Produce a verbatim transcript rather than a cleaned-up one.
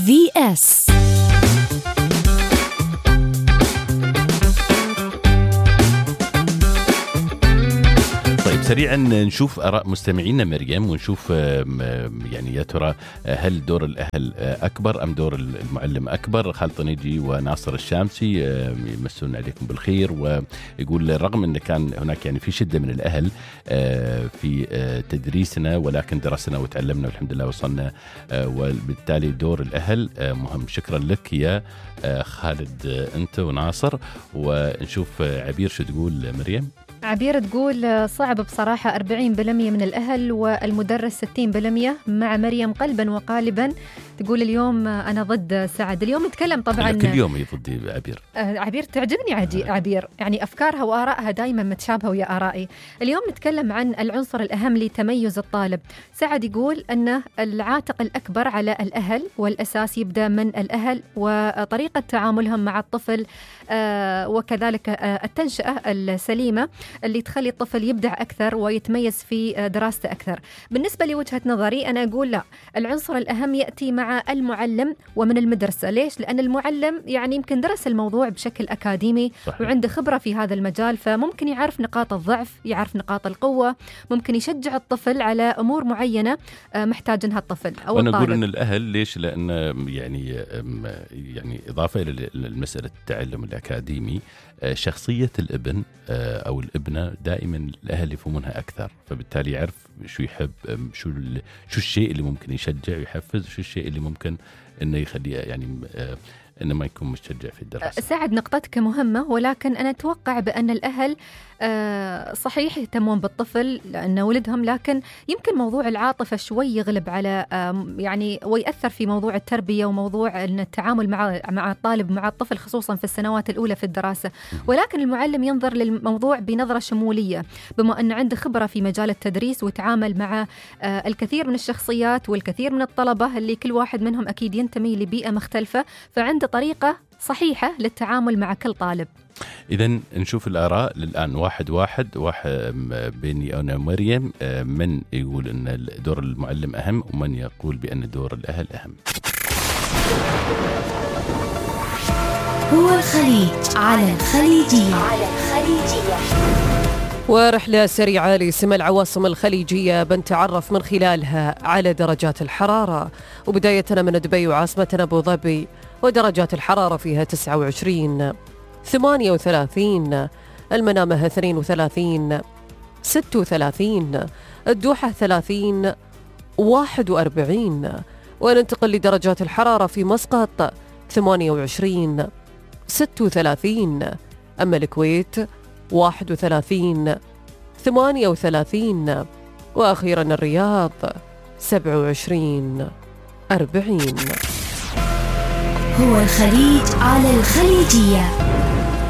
في اس. طيب سريعا نشوف آراء مستمعينا مريم، ونشوف يعني يا ترى هل دور الأهل أكبر أم دور المعلم أكبر. خالد طنيجي وناصر الشامسي يمسون عليكم بالخير، ويقول رغم أن كان هناك يعني في شدة من الأهل في تدريسنا، ولكن درسنا وتعلمنا والحمد لله وصلنا، وبالتالي دور الأهل مهم. شكرا لك يا خالد أنت وناصر. ونشوف عبير شو تقول مريم. عبير تقول صعب بصراحة، أربعين بالمية من الأهل والمدرس ستين بالمية. مع مريم قلبا وقالبا تقول اليوم أنا ضد سعد. اليوم نتكلم طبعا كل يوم هي ضدي عبير. عبير تعجبني عبير، يعني أفكارها وآرائها دائما متشابهة ويا آرائي. اليوم نتكلم عن العنصر الأهم لتميز الطالب. سعد يقول أن العاتق الأكبر على الأهل، والأساس يبدأ من الأهل وطريقة تعاملهم مع الطفل، وكذلك التنشئة السليمة اللي تخلي الطفل يبدع أكثر ويتميز في دراسته أكثر. بالنسبة لوجهة نظري أنا أقول لا، العنصر الأهم يأتي مع المعلم ومن المدرسة. ليش؟ لأن المعلم يعني يمكن درس الموضوع بشكل أكاديمي صحيح، وعنده خبرة في هذا المجال، فممكن يعرف نقاط الضعف، يعرف نقاط القوة، ممكن يشجع الطفل على أمور معينة محتاجنها الطفل أو وأنا الطالب. أقول أن الأهل ليش؟ لأن يعني يعني إضافة إلى المسألة التعلم الأكاديمي، شخصية الابن أو الابنة دائما الأهل يفهمونها أكثر، فبالتالي يعرف شو يحب، شو شو الشيء اللي ممكن يشجع ويحفز، شو الشيء اللي ممكن إنه يخليه يعني إنه ما يكون مشجع في الدراسة. ساعد نقطتك مهمة، ولكن أنا أتوقع بأن الأهل صحيح يهتمون بالطفل لأن ولدهم، لكن يمكن موضوع العاطفة شوي يغلب على يعني ويأثر في موضوع التربية وموضوع التعامل مع مع الطالب مع الطفل، خصوصا في السنوات الأولى في الدراسة. ولكن المعلم ينظر للموضوع بنظرة شمولية، بما أن عنده خبرة في مجال التدريس وتعامل مع الكثير من الشخصيات والكثير من الطلبة اللي كل واحد منهم أكيد ينتمي لبيئة مختلفة، فعنده طريقة صحيحة للتعامل مع كل طالب. إذن نشوف الآراء الآن واحد واحد واحد بيني أنا ومريم، من يقول أن دور المعلم أهم ومن يقول بأن دور الأهل أهم. هو الخليج على الخليجية. على الخليجية. ورحلة سريعة لسمى العواصم الخليجية بنتعرف من خلالها على درجات الحرارة، وبداية من دبي وعاصمتنا أبو ظبي، ودرجات الحرارة فيها تسعة وعشرين، ثمانية وثلاثين، المنامة اثنين وثلاثين، ستة وثلاثين، الدوحة ثلاثين، واحد وأربعين. وننتقل لدرجات الحرارة في مسقط ثمانية وعشرين، ستة وثلاثين، أما الكويت واحد وثلاثين، ثمانية وثلاثين، وأخيرا الرياض سبعة وعشرين، أربعين. هو الخليج على الخليجية.